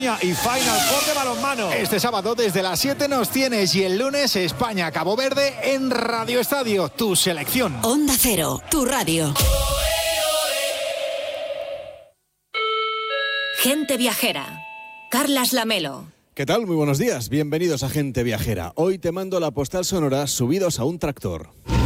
Y Final Four de balonmano. Este sábado desde las 7 nos tienes y el lunes España-Cabo Verde en Radio Estadio, tu selección. Onda Cero, tu radio. Gente Viajera. Carlas Lamelo. ¿Qué tal? Muy buenos días. Bienvenidos a Gente Viajera. Hoy te mando la postal sonora subidos a un tractor.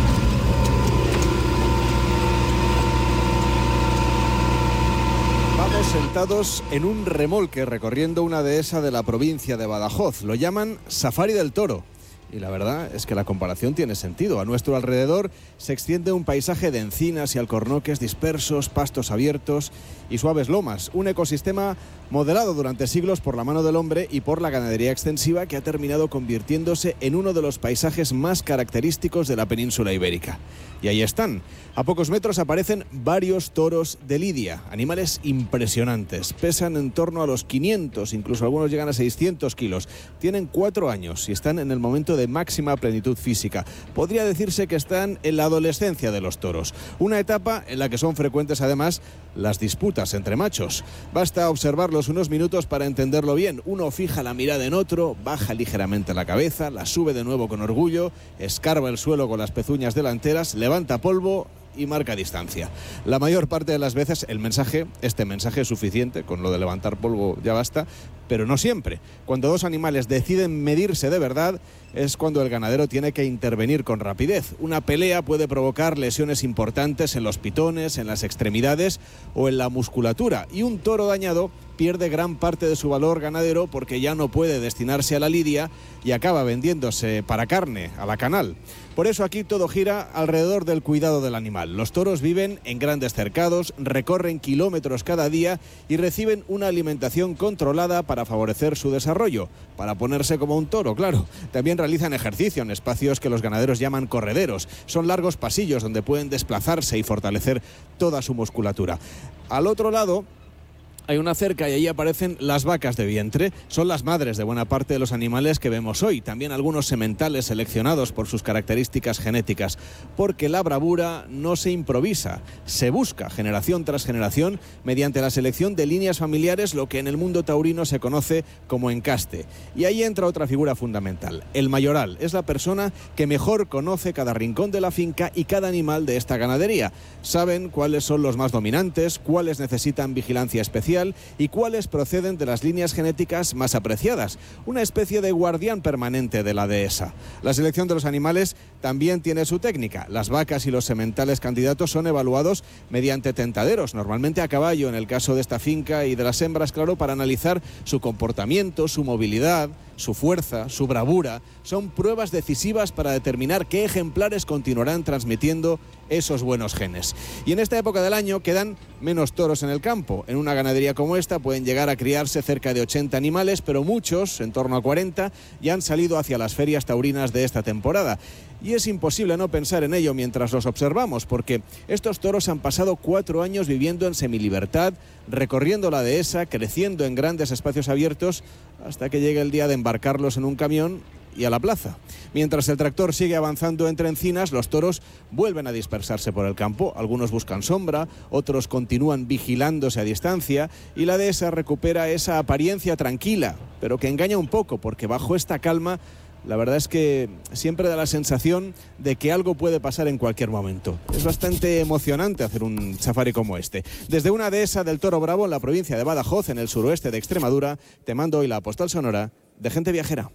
Vamos sentados en un remolque recorriendo una dehesa de la provincia de Badajoz. Lo llaman Safari del Toro. Y la verdad es que la comparación tiene sentido. A nuestro alrededor se extiende un paisaje de encinas y alcornoques dispersos, pastos abiertos y suaves lomas. Un ecosistema modelado durante siglos por la mano del hombre y por la ganadería extensiva que ha terminado convirtiéndose en uno de los paisajes más característicos de la península ibérica. Y ahí están. A pocos metros aparecen varios toros de lidia, animales impresionantes. Pesan en torno a los 500, incluso algunos llegan a 600 kilos. Tienen 4 años y están en el momento de máxima plenitud física. Podría decirse que están en la adolescencia de los toros. Una etapa en la que son frecuentes además las disputas entre machos. Basta observarlos unos minutos para entenderlo bien. Uno fija la mirada en otro, baja ligeramente la cabeza, la sube de nuevo con orgullo, escarba el suelo con las pezuñas delanteras, levanta polvo y marca distancia. La mayor parte de las veces este mensaje es suficiente, con lo de levantar polvo ya basta, pero no siempre. Cuando dos animales deciden medirse de verdad es cuando el ganadero tiene que intervenir con rapidez. Una pelea puede provocar lesiones importantes en los pitones, en las extremidades o en la musculatura, y un toro dañado pierde gran parte de su valor ganadero porque ya no puede destinarse a la lidia y acaba vendiéndose para carne a la canal. Por eso aquí todo gira alrededor del cuidado del animal. Los toros viven en grandes cercados, recorren kilómetros cada día y reciben una alimentación controlada para favorecer su desarrollo, para ponerse como un toro, claro. También realizan ejercicio en espacios que los ganaderos llaman correderos. Son largos pasillos donde pueden desplazarse y fortalecer toda su musculatura. Al otro lado hay una cerca y ahí aparecen las vacas de vientre. Son las madres de buena parte de los animales que vemos hoy. También algunos sementales seleccionados por sus características genéticas. Porque la bravura no se improvisa, se busca generación tras generación mediante la selección de líneas familiares, lo que en el mundo taurino se conoce como encaste. Y ahí entra otra figura fundamental. El mayoral es la persona que mejor conoce cada rincón de la finca y cada animal de esta ganadería. Saben cuáles son los más dominantes, cuáles necesitan vigilancia especial y cuáles proceden de las líneas genéticas más apreciadas, una especie de guardián permanente de la dehesa. La selección de los animales también tiene su técnica. Las vacas y los sementales candidatos son evaluados mediante tentaderos, normalmente a caballo en el caso de esta finca, y de las hembras, claro, para analizar su comportamiento, su movilidad, su fuerza, su bravura. Son pruebas decisivas para determinar qué ejemplares continuarán transmitiendo esos buenos genes. Y en esta época del año quedan menos toros en el campo. En una ganadería como esta pueden llegar a criarse cerca de 80 animales, pero muchos, en torno a 40, ya han salido hacia las ferias taurinas de esta temporada. Y es imposible no pensar en ello mientras los observamos, porque estos toros han pasado 4 años viviendo en semilibertad, recorriendo la dehesa, creciendo en grandes espacios abiertos, hasta que llegue el día de embarcarlos en un camión y a la plaza. Mientras el tractor sigue avanzando entre encinas, los toros vuelven a dispersarse por el campo. Algunos buscan sombra, otros continúan vigilándose a distancia, y la dehesa recupera esa apariencia tranquila, pero que engaña un poco, porque bajo esta calma la verdad es que siempre da la sensación de que algo puede pasar en cualquier momento. Es bastante emocionante hacer un safari como este. Desde una dehesa del Toro Bravo en la provincia de Badajoz, en el suroeste de Extremadura, te mando hoy la postal sonora de Gente Viajera.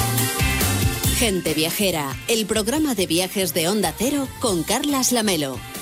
Gente Viajera, el programa de viajes de Onda Cero con Carlas Lamelo.